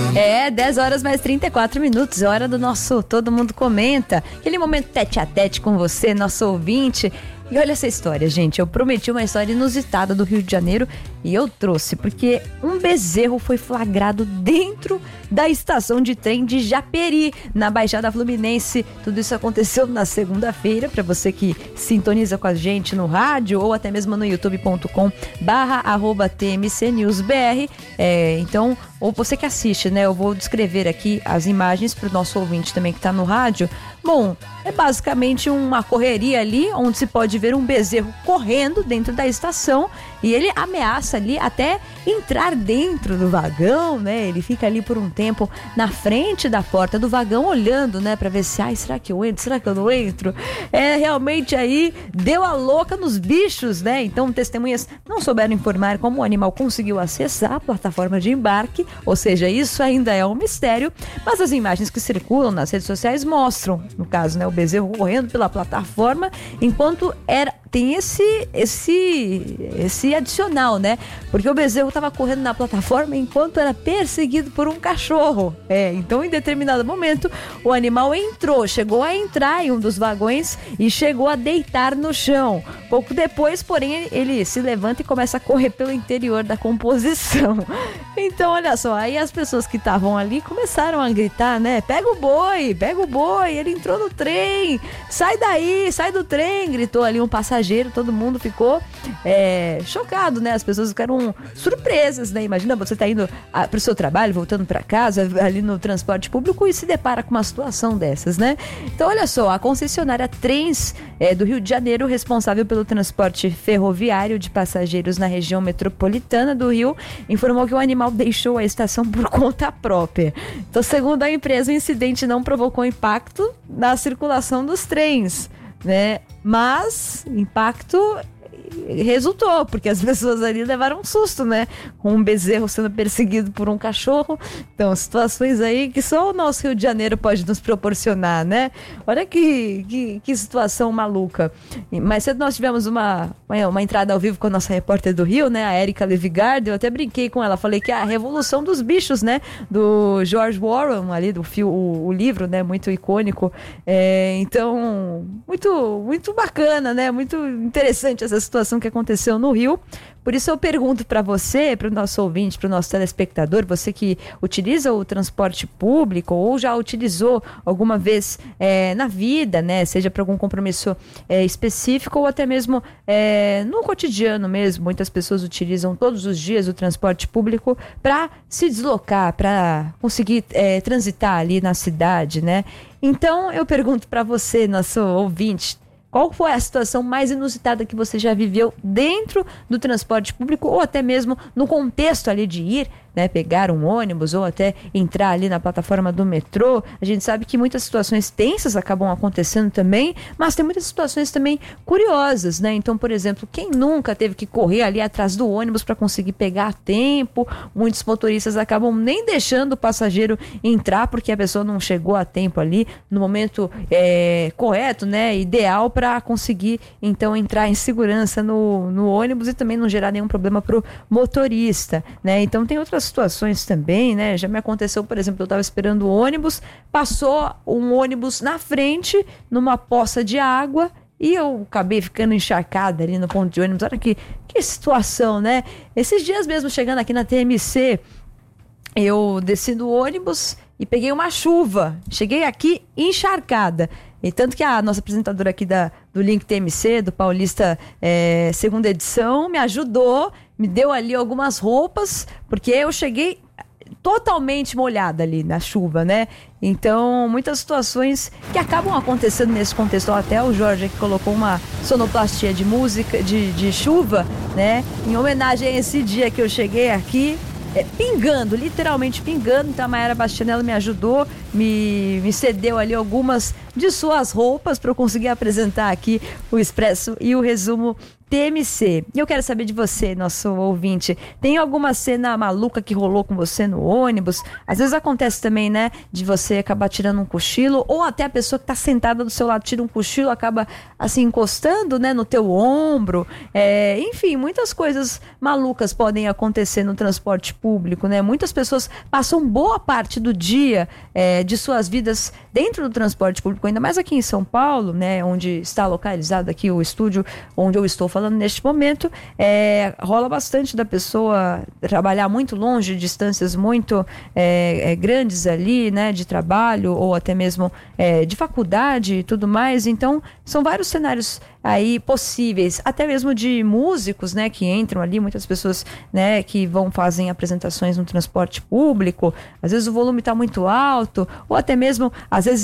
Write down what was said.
10 horas mais 34 minutos, hora do nosso Todo Mundo Comenta, aquele momento tete a tete com você, nosso ouvinte. E olha essa história, gente, eu prometi uma história inusitada do Rio de Janeiro e eu trouxe, porque um bezerro foi flagrado dentro da estação de trem de Japeri, na Baixada Fluminense. Tudo isso aconteceu na segunda-feira, para você que sintoniza com a gente no rádio ou até mesmo no youtube.com/TMCNewsBR. Então, ou você que assiste, né? Eu vou descrever aqui as imagens para o nosso ouvinte também que está no rádio. Bom, é basicamente uma correria ali, onde se pode ver um bezerro correndo dentro da estação e ele ameaça ali até entrar dentro do vagão, né? Ele fica ali por um tempo na frente da porta do vagão olhando, né? Pra ver se, será que eu entro? Será que eu não entro? Realmente aí deu a louca nos bichos, né? Então testemunhas não souberam informar como o animal conseguiu acessar a plataforma de embarque, ou seja, isso ainda é um mistério, mas as imagens que circulam nas redes sociais mostram, no caso, né, o bezerro correndo pela plataforma, enquanto tem esse adicional, né? Porque o bezerro estava correndo na plataforma enquanto era perseguido por um cachorro. Então, em determinado momento, o animal chegou a entrar em um dos vagões e chegou a deitar no chão. Pouco depois, porém, ele se levanta e começa a correr pelo interior da composição. Então, olha só, aí as pessoas que estavam ali começaram a gritar, né? Pega o boi, ele entrou no trem, sai daí, sai do trem, gritou ali um passageiro, todo mundo ficou chocado, né? As pessoas ficaram surpresas, né? Imagina você tá indo pro seu trabalho, voltando para casa, ali no transporte público e se depara com uma situação dessas, né? Então, olha só, a concessionária Trens do Rio de Janeiro, responsável pelo transporte ferroviário de passageiros na região metropolitana do Rio, informou que o animal deixou a estação por conta própria. Então, segundo a empresa, o incidente não provocou impacto na circulação dos trens, né? Mas impacto resultou, porque as pessoas ali levaram um susto, né? Com um bezerro sendo perseguido por um cachorro. Então, situações aí que só o nosso Rio de Janeiro pode nos proporcionar, né? Olha que situação maluca. Mais cedo nós tivemos uma entrada ao vivo com a nossa repórter do Rio, né? A Érica Levigard. Eu até brinquei com ela, falei que é a revolução dos bichos, né? Do George Orwell, ali o livro, né? Muito icônico. Então, muito bacana, né? Muito interessante essa situação que aconteceu no Rio. Por isso eu pergunto para você, para o nosso ouvinte, para o nosso telespectador, você que utiliza o transporte público ou já utilizou alguma vez na vida, né? Seja para algum compromisso específico ou até mesmo no cotidiano mesmo. Muitas pessoas utilizam todos os dias o transporte público para se deslocar, para conseguir transitar ali na cidade, né? Então eu pergunto para você, nosso ouvinte, qual foi a situação mais inusitada que você já viveu dentro do transporte público ou até mesmo no contexto ali de ir, né, pegar um ônibus ou até entrar ali na plataforma do metrô? A gente sabe que muitas situações tensas acabam acontecendo também, mas tem muitas situações também curiosas, né? Então, por exemplo, quem nunca teve que correr ali atrás do ônibus para conseguir pegar a tempo? Muitos motoristas acabam nem deixando o passageiro entrar porque a pessoa não chegou a tempo ali no momento correto, né, ideal para conseguir então entrar em segurança no ônibus e também não gerar nenhum problema pro motorista, né? Então tem outras situações também, né? Já me aconteceu, por exemplo, eu estava esperando o ônibus, passou um ônibus na frente numa poça de água e eu acabei ficando encharcada ali no ponto de ônibus. Olha que situação, né? Esses dias mesmo, chegando aqui na TMC, eu desci do ônibus e peguei uma chuva. Cheguei aqui encharcada. E tanto que a nossa apresentadora aqui do Link TMC, do Paulista segunda edição, me ajudou, me deu ali algumas roupas, porque eu cheguei totalmente molhada ali na chuva, né? Então, muitas situações que acabam acontecendo nesse contexto. Até o Jorge aqui colocou uma sonoplastia de música, de chuva, né? Em homenagem a esse dia que eu cheguei aqui, pingando, literalmente pingando. Então a Mayara Bastianello me ajudou, me cedeu ali algumas de suas roupas para eu conseguir apresentar aqui o Expresso e o Resumo TMC. E eu quero saber de você, nosso ouvinte. Tem alguma cena maluca que rolou com você no ônibus? Às vezes acontece também, né? De você acabar tirando um cochilo, ou até a pessoa que está sentada do seu lado tira um cochilo, acaba assim encostando, né, no teu ombro. Enfim, muitas coisas malucas podem acontecer no transporte público, né? Muitas pessoas passam boa parte do dia de suas vidas dentro do transporte público, ainda mais aqui em São Paulo, né? Onde está localizado aqui o estúdio, onde eu estou falando neste momento, rola bastante da pessoa trabalhar muito longe, distâncias muito grandes ali, né, de trabalho ou até mesmo de faculdade e tudo mais. Então, são vários cenários aí possíveis, até mesmo de músicos, né, que entram ali, muitas pessoas, né, que fazem apresentações no transporte público, às vezes o volume está muito alto, ou até mesmo, às vezes